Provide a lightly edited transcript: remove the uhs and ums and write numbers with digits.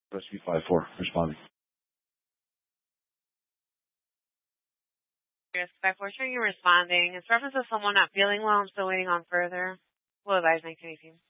Rescue 5-4, responding. Yes, 5-4, sure, you're responding. It's reference to someone not feeling well. I'm still waiting on further. We'll advise 1918.